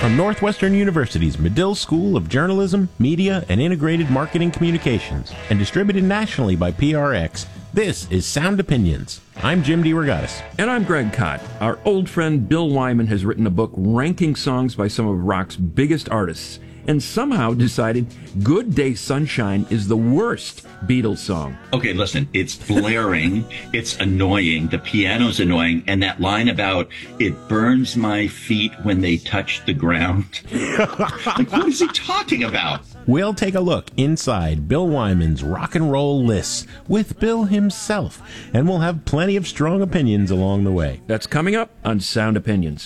From Northwestern University's Medill School of Journalism, Media, and Integrated Marketing Communications, and distributed nationally by PRX, this is Sound Opinions. I'm Jim DeRogatis. And I'm Greg Kot. Our old friend Bill Wyman has written a book ranking songs by some of rock's biggest artists, and somehow decided Good Day Sunshine is the worst Beatles song. Okay, listen, it's blaring, it's annoying, the piano's annoying, and that line about it burns my feet when they touch the ground. Like, what is he talking about? We'll take a look inside Bill Wyman's rock and roll lists with Bill himself, and we'll have plenty of strong opinions along the way. That's coming up on Sound Opinions.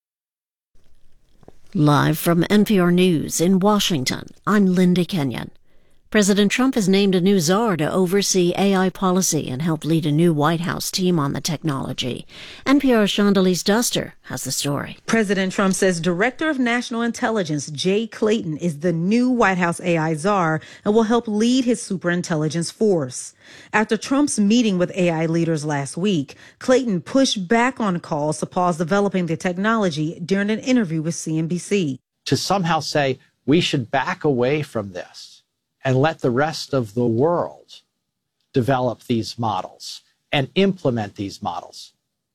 Live from NPR News in Washington, I'm Linda Kenyon. President Trump has named a new czar to oversee AI policy and help lead a new White House team on the technology. NPR's Shondelise Duster has the story. President Trump says Director of National Intelligence Jay Clayton is the new White House AI czar and will help lead his superintelligence force. After Trump's meeting with AI leaders last week, Clayton pushed back on calls to pause developing the technology during an interview with CNBC. To somehow say we should back away from this and let the rest of the world develop these models and implement these models.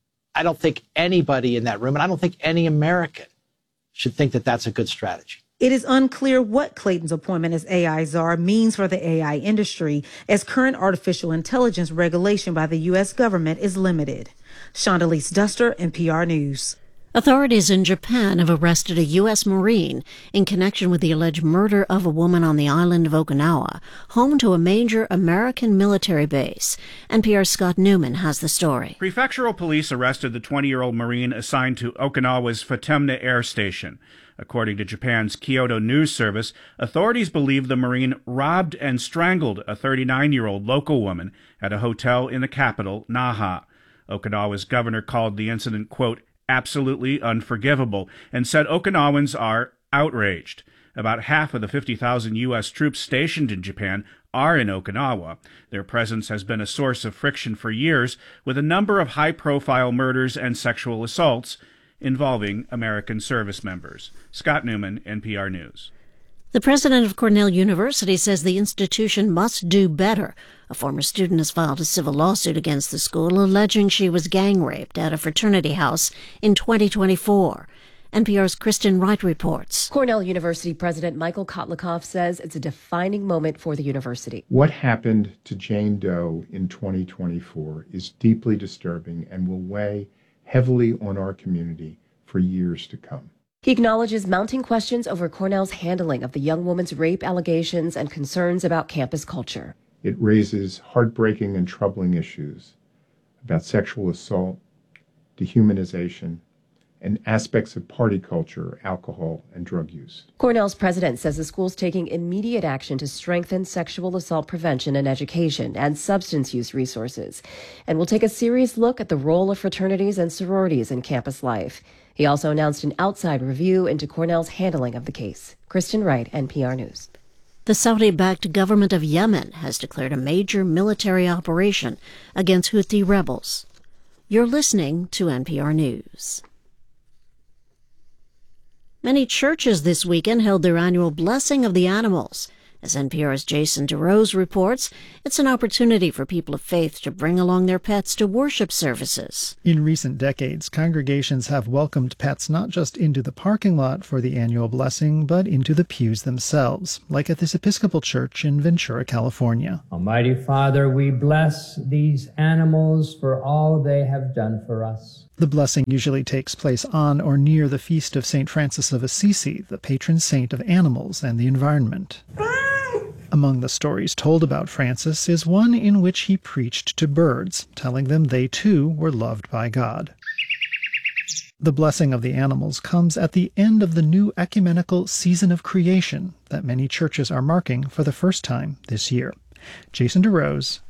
I don't think anybody in that room, and I don't think any American should think that that's a good strategy. It is unclear what Clayton's appointment as AI czar means for the AI industry, as current artificial intelligence regulation by the U.S. government is limited. Shondelise Duster, NPR News. Authorities in Japan have arrested a U.S. Marine in connection with the alleged murder of a woman on the island of Okinawa, home to a major American military base. NPR's Scott Newman has the story. Prefectural police arrested the 20-year-old Marine assigned to Okinawa's Futenma Air Station. According to Japan's Kyodo News Service, authorities believe the Marine robbed and strangled a 39-year-old local woman at a hotel in the capital, Naha. Okinawa's governor called the incident, quote, absolutely unforgivable, and said Okinawans are outraged. About half of the 50,000 U.S. troops stationed in Japan are in Okinawa. Their presence has been a source of friction for years, with a number of high-profile murders and sexual assaults involving American service members. Scott Newman, NPR News. The president of Cornell University says the institution must do better. A former student has filed a civil lawsuit against the school alleging she was gang-raped at a fraternity house in 2024. NPR's Kristen Wright reports. Cornell University President Michael Kotlikoff says it's a defining moment for the university. What happened to Jane Doe in 2024 is deeply disturbing and will weigh heavily on our community for years to come. He acknowledges mounting questions over Cornell's handling of the young woman's rape allegations and concerns about campus culture. It raises heartbreaking and troubling issues about sexual assault, dehumanization, and aspects of party culture, alcohol, and drug use. Cornell's president says the school's taking immediate action to strengthen sexual assault prevention and education and substance use resources, and will take a serious look at the role of fraternities and sororities in campus life. He also announced an outside review into Cornell's handling of the case. Kristen Wright, NPR News. The Saudi-backed government of Yemen has declared a major military operation against Houthi rebels. You're listening to NPR News. Many churches this weekend held their annual Blessing of the Animals. As NPR's Jason DeRose reports, it's an opportunity for people of faith to bring along their pets to worship services. In recent decades, congregations have welcomed pets not just into the parking lot for the annual blessing, but into the pews themselves, like at this Episcopal church in Ventura, California. Almighty Father, we bless these animals for all they have done for us. The blessing usually takes place on or near the feast of St. Francis of Assisi, the patron saint of animals and the environment. Among the stories told about Francis is one in which he preached to birds, telling them they too were loved by God. The blessing of the animals comes at the end of the new ecumenical season of creation that many churches are marking for the first time this year. Jason DeRose,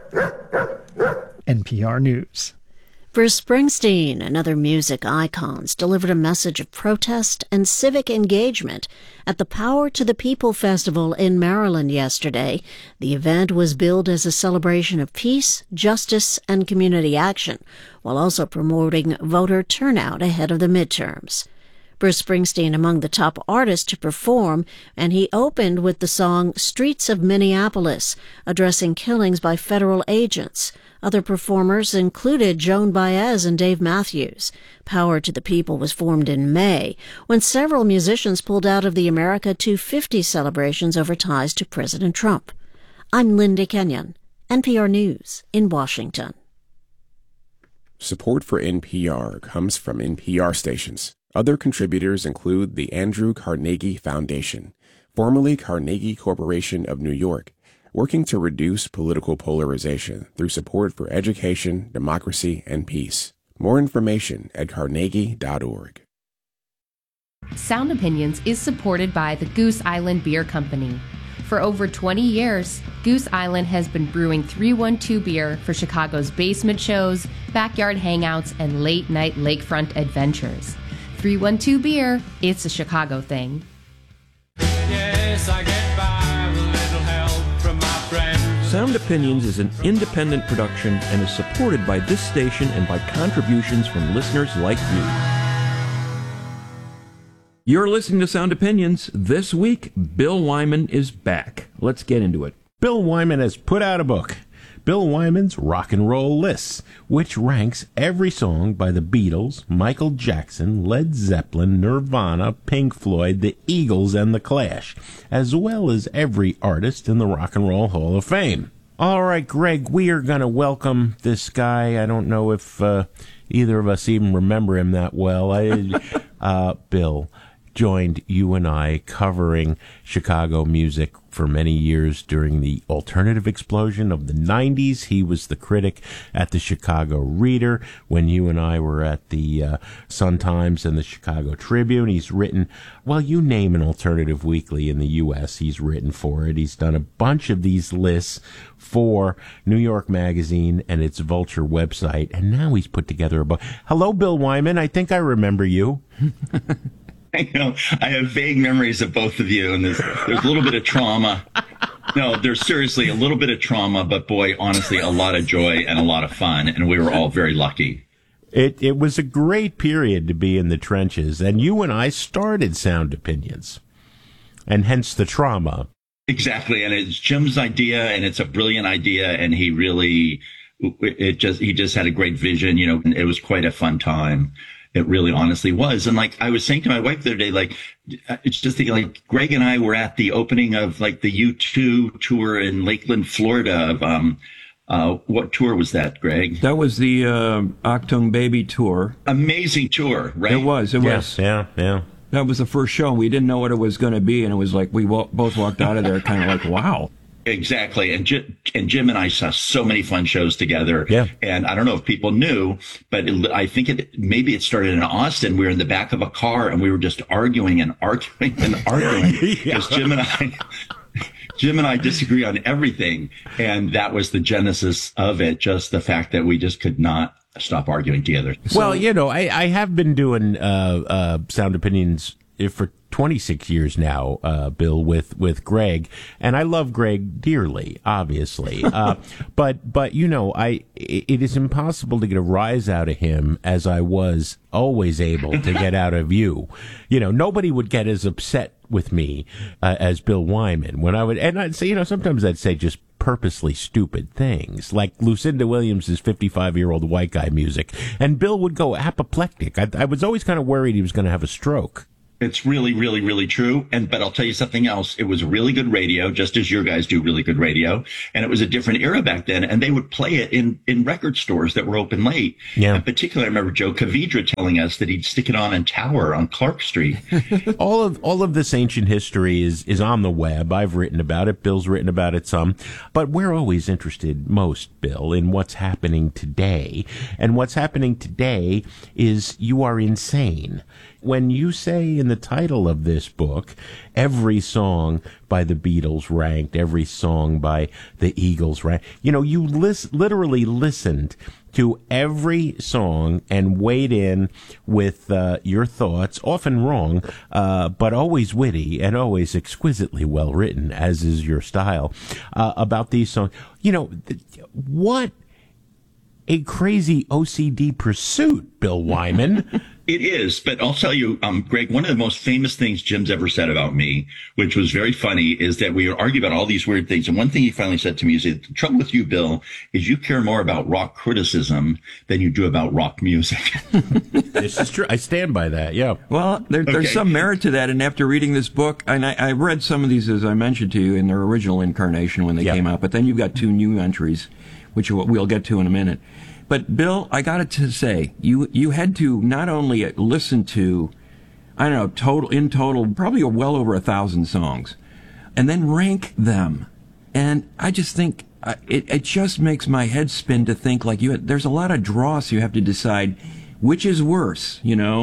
NPR News. Bruce Springsteen and other music icons delivered a message of protest and civic engagement at the Power to the People Festival in Maryland yesterday. The event was billed as a celebration of peace, justice, and community action, while also promoting voter turnout ahead of the midterms. Bruce Springsteen among the top artists to perform, and he opened with the song Streets of Minneapolis, addressing killings by federal agents. Other performers included Joan Baez and Dave Matthews. Power to the People was formed in May, when several musicians pulled out of the America 250 celebrations over ties to President Trump. I'm Linda Kenyon, NPR News in Washington. Support for NPR comes from NPR stations. Other contributors include the Andrew Carnegie Foundation, formerly Carnegie Corporation of New York, working to reduce political polarization through support for education, democracy, and peace. More information at carnegie.org. Sound Opinions is supported by the Goose Island Beer Company. For over 20 years, Goose Island has been brewing 312 beer for Chicago's basement shows, backyard hangouts, and late-night lakefront adventures. 312 Beer, it's a Chicago thing. Yes, I get by with a little help from my friends. Sound Opinions is an independent production and is supported by this station and by contributions from listeners like you. You're listening to Sound Opinions. This week, Bill Wyman is back. Let's get into it. Bill Wyman has put out a book, Bill Wyman's Rock and Roll Lists, which ranks every song by the Beatles, Michael Jackson, Led Zeppelin, Nirvana, Pink Floyd, the Eagles, and the Clash, as well as every artist in the Rock and Roll Hall of Fame. All right, Greg, we are going to welcome this guy. I don't know if either of us even remember him that well. Bill joined you and I covering Chicago music for many years during the alternative explosion of the 90s. He was the critic at the Chicago Reader when you and I were at the Sun-Times and the Chicago Tribune. He's written, well, you name an alternative weekly in the U.S., he's written for it. He's done a bunch of these lists for New York Magazine and its Vulture website, and now he's put together a book. Hello, Bill Wyman. I think I remember you. I know. I have vague memories of both of you, and there's a little bit of trauma. No, there's seriously a little bit of trauma, but boy, honestly, a lot of joy and a lot of fun, and we were all very lucky. It was a great period to be in the trenches, and you and I started Sound Opinions, and hence the trauma. Exactly, and it's Jim's idea, and it's a brilliant idea, and he just had a great vision, and it was quite a fun time. It really honestly was. And like I was saying to my wife the other day, like, it's just thinking like Greg and I were at the opening of like the U2 tour in Lakeland, Florida. What tour was that, Greg? That was the Achtung Baby tour. Amazing tour, right? It was. Yeah. That was the first show. We didn't know what it was going to be. And it was like we both walked out of there kind of like, wow. Exactly. And Jim and I saw so many fun shows together. Yeah. And I don't know if people knew, but I think maybe it started in Austin. We were in the back of a car and we were just arguing and arguing and arguing because Jim and I disagree on everything. And that was the genesis of it. Just the fact that we just could not stop arguing together. Well, I have been doing Sound Opinions for 26 years now, Bill, with Greg, and I love Greg dearly, obviously. But it is impossible to get a rise out of him as I was always able to get out of you. Nobody would get as upset with me as Bill Wyman when I'd say, sometimes I'd say just purposely stupid things, like Lucinda Williams' 55-year-old white guy music, and Bill would go apoplectic. I was always kind of worried he was going to have a stroke. It's really, really, really true. But I'll tell you something else. It was really good radio, just as your guys do really good radio. And it was a different era back then. And they would play it in record stores that were open late. Yeah. In particular, I remember Joe Cavidra telling us that he'd stick it on in Tower on Clark Street. All of this ancient history is on the web. I've written about it. Bill's written about it some. But we're always interested most, Bill, in what's happening today. And what's happening today is you are insane. When you say in the title of this book, every song by the Beatles ranked, every song by the Eagles ranked, you literally listened to every song and weighed in with your thoughts, often wrong, but always witty and always exquisitely well written, as is your style, about these songs. What a crazy OCD pursuit, Bill Wyman. It is, but I'll tell you, Greg, one of the most famous things Jim's ever said about me, which was very funny, is that we argue about all these weird things. And one thing he finally said to me is, the trouble with you, Bill, is you care more about rock criticism than you do about rock music. This is true. I stand by that, yeah. Well, there's some merit to that. And after reading this book, and I read some of these, as I mentioned to you, in their original incarnation when they came out, but then you've got 2 new entries, which we'll get to in a minute. But Bill, I got to say, you had to not only listen to, I don't know, in total, probably well over 1,000 songs, and then rank them. And I just think it just makes my head spin to think like there's a lot of dross you have to decide which is worse,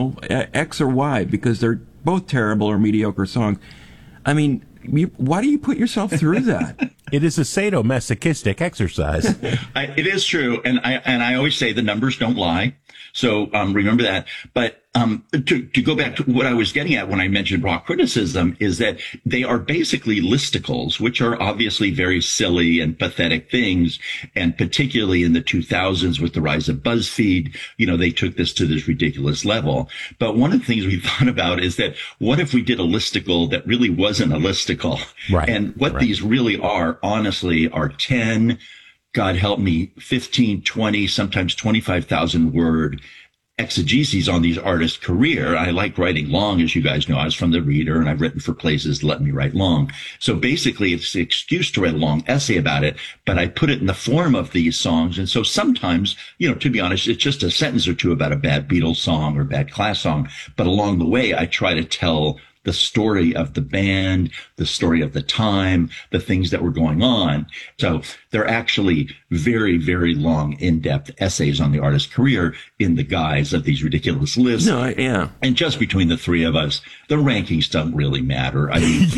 X or Y, because they're both terrible or mediocre songs. I mean, why do you put yourself through that? It is a sadomasochistic exercise. It is true. And I always say the numbers don't lie. So remember that. But to go back to what I was getting at when I mentioned rock criticism is that they are basically listicles, which are obviously very silly and pathetic things. And particularly in the 2000s with the rise of BuzzFeed, they took this to this ridiculous level. But one of the things we thought about is that what if we did a listicle that really wasn't a listicle? Right. And what these really are, honestly, are 10, God help me, 15, 20, sometimes 25,000 word exegeses on these artists' career. I like writing long, as you guys know. I was from the Reader, and I've written for places that let me write long. So basically, it's an excuse to write a long essay about it, but I put it in the form of these songs. And so sometimes, to be honest, it's just a sentence or two about a bad Beatles song or a bad Clash song. But along the way, I try to tell the story of the band, the story of the time, the things that were going on. So they're actually very, very long, in-depth essays on the artist's career in the guise of these ridiculous lists. No, yeah. And just between the three of us, the rankings don't really matter. I mean,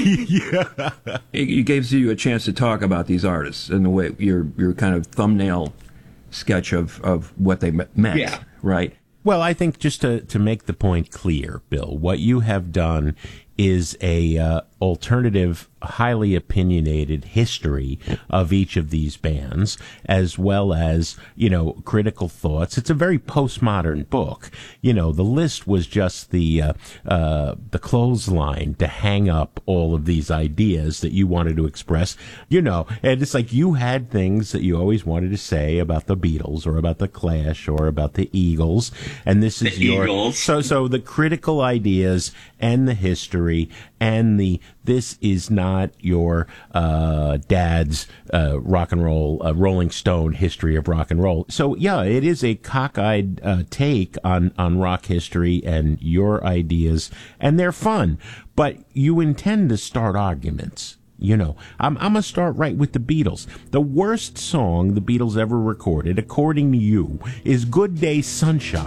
It gives you a chance to talk about these artists in the way your kind of thumbnail sketch of what they meant, right? Well, I think just to make the point clear, Bill, what you have done is a alternative, highly opinionated history of each of these bands, as well as, critical thoughts. It's a very postmodern book. The list was just the clothesline to hang up all of these ideas that you wanted to express, and it's like you had things that you always wanted to say about the Beatles or about the Clash or about the Eagles. And this is so the critical ideas and the history and this is not your dad's rock and roll Rolling Stone history of rock and roll. So yeah, it is a cockeyed take on rock history and your ideas, and they're fun. But you intend to start arguments. I'm going to start right with the Beatles. The worst song the Beatles ever recorded, according to you, is Good Day Sunshine.